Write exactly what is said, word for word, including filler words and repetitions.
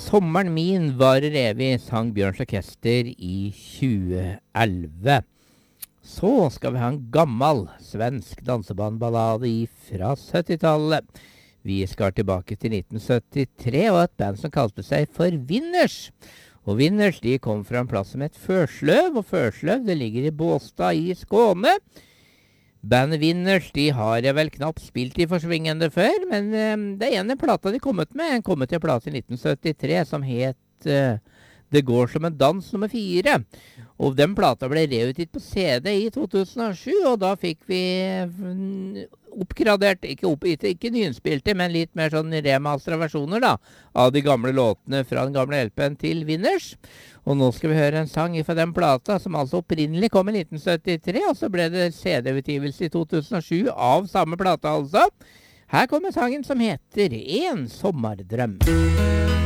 Sommeren min varer evig, sang Bjørns Orkester i tjue elleve. Så skal vi ha en gammel svensk dansebandballade fra syttitallet. Vi skal tilbake til nitten syttitre og et band som kalte seg for Winners. Og Winners de kom fra en plass som het Førsløv, og Førsløv det ligger i Båstad i Skåne. Bandet Winners de har jeg vel knapt spilt i forsvingende før, men eh, det ene plata de kom ut med, en kom ut til plata i nitten syttitre som het eh, Det går som en dans nummer fire. Og den plata ble reutgitt på C D i to tusen og sju, og da fikk vi oppgradert, ikke, opp, ikke, ikke nyinnspilte, men litt mer sånn remastera versjoner da, av de gamle låtene fra den gamle L P-en til Winners. Og nå skal vi høre en sang fra den plata, som altså opprinnelig kom i nitten syttitre, og så ble det C D-utgivelse i to tusen og sju av samme plata altså. Her kommer sangen som heter En sommerdrøm.